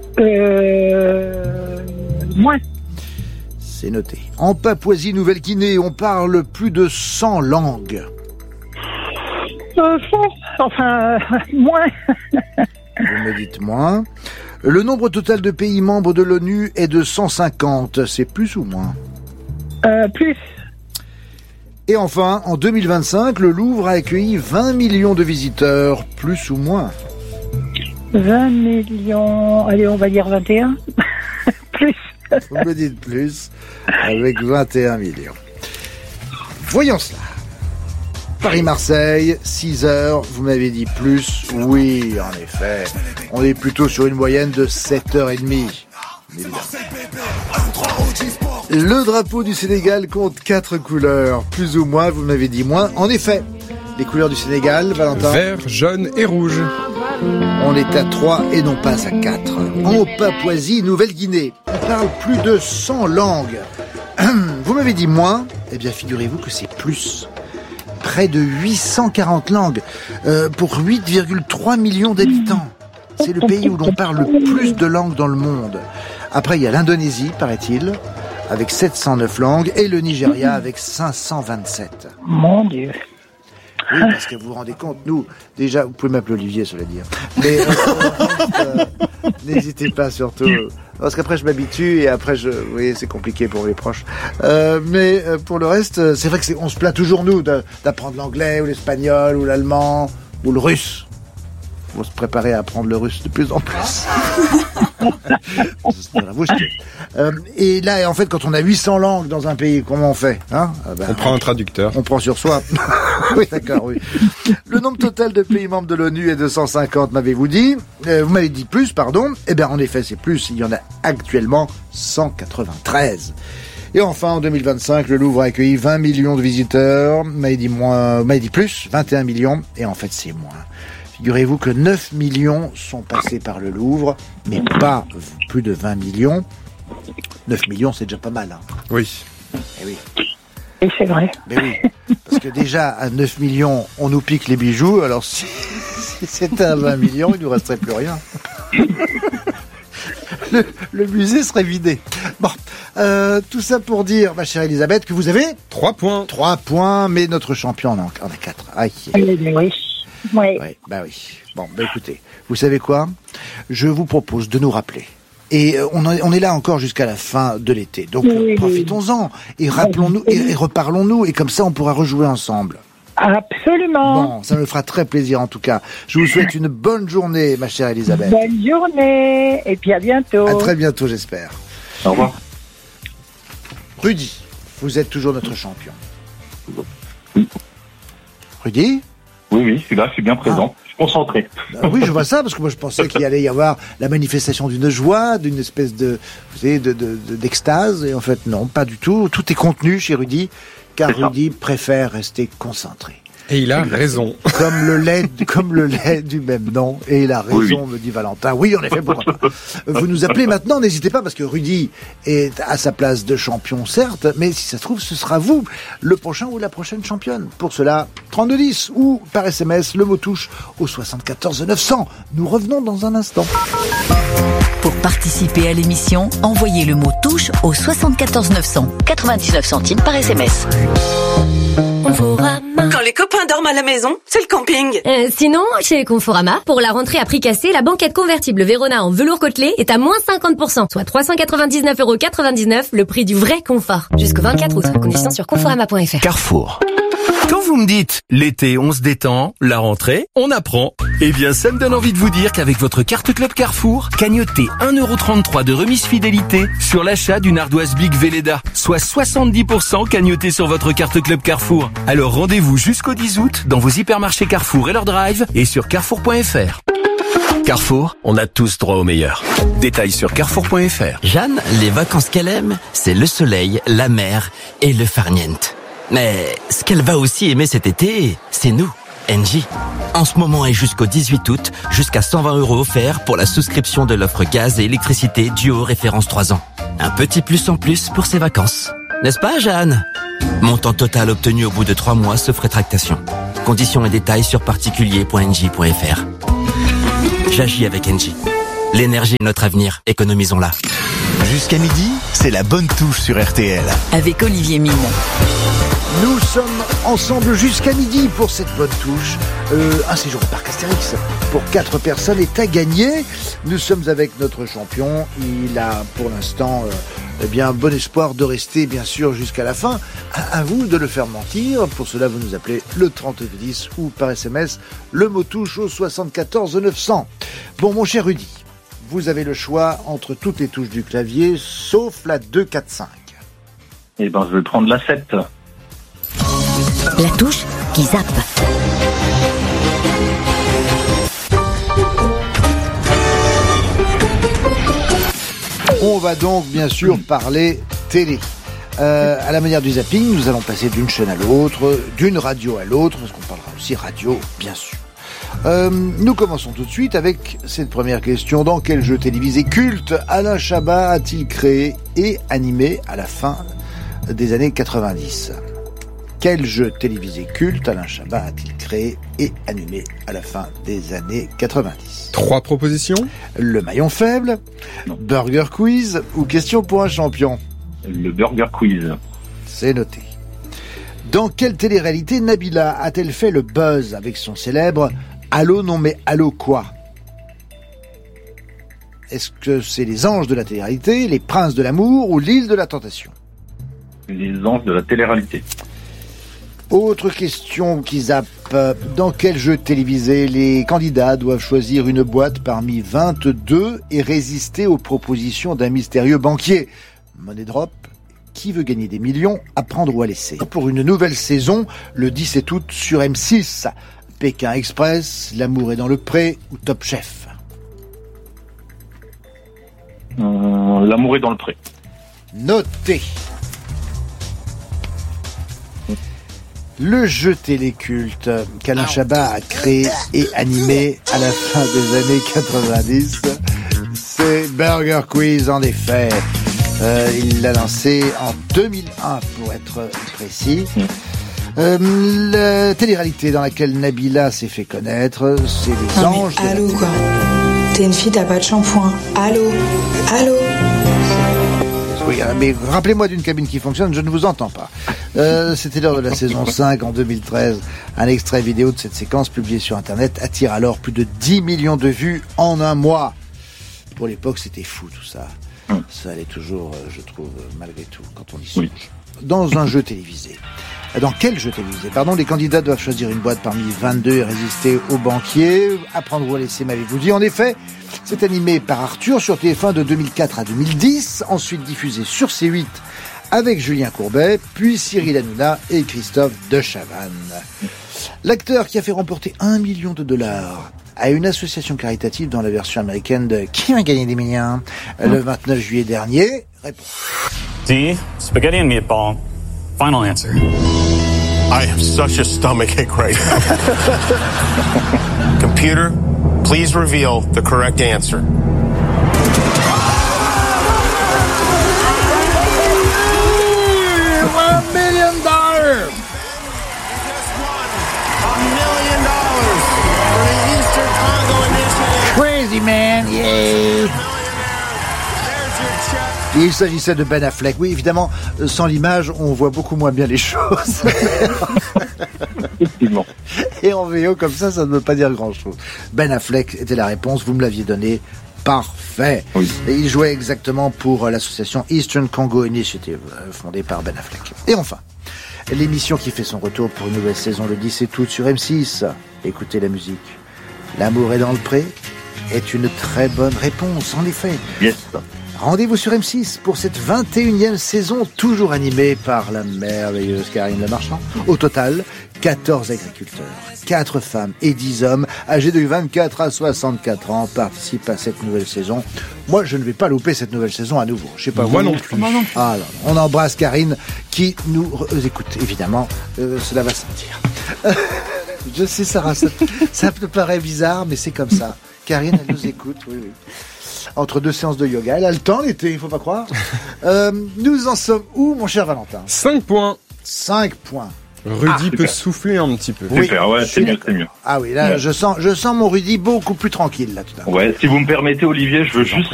Moins. C'est noté. En Papouasie-Nouvelle-Guinée, on parle plus de 100 langues. Moins. Vous me dites moins. Le nombre total de pays membres de l'ONU est de 150. C'est plus ou moins? Plus. Et enfin, en 2025, le Louvre a accueilli 20 millions de visiteurs. Plus ou moins? 20 millions... Allez, on va dire 21. Plus. Vous me dites plus, avec 21 millions. Voyons cela. Paris-Marseille, 6 heures, vous m'avez dit plus. Oui, en effet. On est plutôt sur une moyenne de 7h30. Évidemment. Le drapeau du Sénégal compte 4 couleurs. Plus ou moins, vous m'avez dit moins. En effet, les couleurs du Sénégal, Valentin. Vert, jaune et rouge. On est à 3 et non pas à 4. En Papouasie, Nouvelle-Guinée, on parle plus de 100 langues. Vous m'avez dit moins. Eh bien, figurez-vous que c'est plus. Près de 840 langues pour 8,3 millions d'habitants. C'est le pays où l'on parle le plus de langues dans le monde. Après, il y a l'Indonésie, paraît-il, avec 709 langues, et le Nigeria avec 527. Mon Dieu. Oui, parce que vous vous rendez compte, nous, déjà, vous pouvez m'appeler Olivier, cela dit. Mais n'hésitez pas surtout, parce qu'après je m'habitue et après vous voyez, c'est compliqué pour mes proches. Mais pour le reste, c'est vrai que on se plaint toujours nous d'apprendre l'anglais ou l'espagnol ou l'allemand ou le russe. Faut se préparer à apprendre le russe de plus en plus. Et là, en fait, quand on a 800 langues dans un pays, comment on fait, hein? On prend un traducteur. On prend sur soi. Oui, d'accord, oui. Le nombre total de pays membres de l'ONU est de 150, m'avez-vous dit. Vous m'avez dit plus, pardon. Eh bien, en effet, c'est plus. Il y en a actuellement 193. Et enfin, en 2025, le Louvre a accueilli 20 millions de visiteurs. Vous m'avez dit moins, vous m'avez dit plus, 21 millions. Et en fait, c'est moins. Figurez-vous que 9 millions sont passés par le Louvre, mais pas plus de 20 millions. 9 millions, c'est déjà pas mal. Hein. Oui. Eh oui. Et c'est vrai. Mais oui, parce que déjà, à 9 millions, on nous pique les bijoux, alors si c'était à 20 millions, il ne nous resterait plus rien. Le musée serait vidé. Bon, tout ça pour dire, ma chère Elisabeth, que vous avez 3 points. 3 points, mais notre champion en a 4. Aïe. Oui. Oui. Ouais, bah oui. Bon, bah écoutez, vous savez quoi? Je vous propose de nous rappeler. Et on est là encore jusqu'à la fin de l'été. Donc profitons-en et rappelons-nous et reparlons-nous et comme ça on pourra rejouer ensemble. Absolument. Bon, ça me fera très plaisir en tout cas. Je vous souhaite une bonne journée, ma chère Elisabeth. Bonne journée et puis à bientôt. À très bientôt, j'espère. Au revoir. Rudy, vous êtes toujours notre champion. Rudy? Oui, je suis là, je suis bien présent. Je suis concentré. Oui, je vois ça, parce que moi je pensais qu'il allait y avoir la manifestation d'une joie, d'une espèce de, vous savez, d'extase, et en fait non, pas du tout. Tout est contenu chez Rudy, car Rudy préfère rester concentré. Et il a raison. Comme le lait du même nom. Et il a raison, me dit Valentin. Oui, en effet, pourquoi pas. Vous nous appelez maintenant, n'hésitez pas, parce que Rudy est à sa place de champion, certes, mais si ça se trouve, ce sera vous, le prochain ou la prochaine championne. Pour cela, 3210 ou par SMS, le mot touche au 74 900. Nous revenons dans un instant. Pour participer à l'émission, envoyez le mot touche au 74 900. 99 centimes par SMS. Quand les copains dorment à la maison, c'est le camping. Sinon, chez Conforama, pour la rentrée à prix cassé, la banquette convertible Vérona en velours côtelé est à moins 50%, soit 399,99€, le prix du vrai confort. Jusqu'au 24 août. Conditions sur conforama.fr. Carrefour. Quand vous me dites l'été on se détend, la rentrée on apprend, eh bien ça me donne envie de vous dire qu'avec votre carte Club Carrefour, cagnotez 1,33€ de remise fidélité sur l'achat d'une ardoise Big Velleda, soit 70% cagnoté sur votre carte Club Carrefour. Alors rendez-vous jusqu'au 10 août dans vos hypermarchés Carrefour et leur drive et sur carrefour.fr. Carrefour, on a tous droit au meilleur. Détails sur carrefour.fr. Jeanne, les vacances qu'elle aime, c'est le soleil, la mer et le farniente. Mais ce qu'elle va aussi aimer cet été, c'est nous, Engie. En ce moment et jusqu'au 18 août, jusqu'à 120€ offerts pour la souscription de l'offre gaz et électricité duo référence 3 ans. Un petit plus en plus pour ses vacances. N'est-ce pas, Jeanne? Montant total obtenu au bout de 3 mois sauf rétractation. Conditions et détails sur particulier.engie.fr. J'agis avec Engie. L'énergie est notre avenir, économisons-la. Jusqu'à midi, c'est la bonne touche sur RTL. Avec Olivier Mine. Nous sommes ensemble jusqu'à midi pour cette bonne touche. Un séjour au parc Astérix pour 4 personnes est à gagner. Nous sommes avec notre champion. Il a pour l'instant bon espoir de rester bien sûr jusqu'à la fin. À vous de le faire mentir. Pour cela, vous nous appelez le 3210 ou par SMS le mot touche au 74 900. Bon, mon cher Rudy, vous avez le choix entre toutes les touches du clavier sauf la 2, 4, 5. Eh ben, je vais prendre la 7. La touche qui zappe. On va donc bien sûr parler télé. À la manière du zapping, nous allons passer d'une chaîne à l'autre, d'une radio à l'autre, parce qu'on parlera aussi radio, bien sûr. Nous commençons tout de suite avec cette première question. Dans quel jeu télévisé culte Alain Chabat a-t-il créé et animé à la fin des années 90 ? Quel jeu télévisé culte Alain Chabat a-t-il créé et animé à la fin des années 90 ? 3 propositions. Le maillon faible, Burger Quiz ou question pour un champion ? Le Burger Quiz. C'est noté. Dans quelle télé-réalité Nabila a-t-elle fait le buzz avec son célèbre « Allô, non mais allô quoi » ? Est-ce que c'est les anges de la télé-réalité, les princes de l'amour ou l'île de la tentation ? Les anges de la télé-réalité. Autre question qui zappe. Dans quel jeu télévisé les candidats doivent choisir une boîte parmi 22 et résister aux propositions d'un mystérieux banquier ? Money Drop, qui veut gagner des millions, à prendre ou à laisser ? Pour une nouvelle saison, le 17 août sur M6. Pékin Express, L'amour est dans le pré ou Top Chef ? L'amour est dans le pré. Noté. Le jeu téléculte qu'Alain Chabat a créé et animé à la fin des années 90, c'est Burger Quiz en effet. Il l'a lancé en 2001 pour être précis. La télé-réalité dans laquelle Nabila s'est fait connaître, c'est les anges. Allô quoi. T'es une fille, t'as pas de shampoing. Allô. Allô. Oui, mais rappelez-moi d'une cabine qui fonctionne, je ne vous entends pas. C'était lors de la saison 5 en 2013. Un extrait vidéo de cette séquence publié sur Internet attire alors plus de 10 millions de vues en un mois. Pour l'époque, c'était fou tout ça. Ça allait toujours, je trouve, malgré tout, quand on y songe. Oui. Dans un jeu télévisé. Dans quel jeu télévisé ? Les candidats doivent choisir une boîte parmi 22 et résister au banquier. Apprendre ou à laisser, m'avez-vous dit. En effet, c'est animé par Arthur sur TF1 de 2004 à 2010, ensuite diffusé sur C8 avec Julien Courbet, puis Cyril Hanouna et Christophe de Chavannes. L'acteur qui a fait remporter $1 million à une association caritative dans la version américaine de Qui a gagné des millions le 29 juillet dernier. Réponse. D. Spaghetti and meatball. Final answer. I have such a stomachache right now. Computer, please reveal the correct answer. $1 million! Crazy man, yeah! Il s'agissait de Ben Affleck. Oui, évidemment, sans l'image, on voit beaucoup moins bien les choses. Effectivement. Et en VO, comme ça ne veut pas dire grand-chose. Ben Affleck était la réponse, vous me l'aviez donné. Parfait. Oui. Et il jouait exactement pour l'association Eastern Congo Initiative, fondée par Ben Affleck. Et enfin, l'émission qui fait son retour pour une nouvelle saison le 17 août sur M6. Écoutez la musique. L'amour est dans le pré est une très bonne réponse, en effet. Yes. Rendez-vous sur M6 pour cette 21e saison, toujours animée par la merveilleuse Karine Le Marchand. Au total, 14 agriculteurs, 4 femmes et 10 hommes âgés de 24 à 64 ans participent à cette nouvelle saison. Moi, je ne vais pas louper cette nouvelle saison à nouveau. Je sais pas, moi non plus. Ah, non. On embrasse Karine qui nous écoute, évidemment. Cela va se sentir. Je sais, Sarah, ça te paraît bizarre, mais c'est comme ça. Karine, elle nous écoute, oui. Entre 2 séances de yoga. Elle a le temps l'été, il faut pas croire. Nous en sommes où, mon cher Valentin ? 5 points. 5 points. Rudy peut souffler un petit peu. Oui. Super, ouais, c'est mieux, c'est mieux. Ah oui, là, Ouais. je sens mon Rudy beaucoup plus tranquille, là, tout à l'heure. Ouais, si vous me permettez, Olivier, je veux juste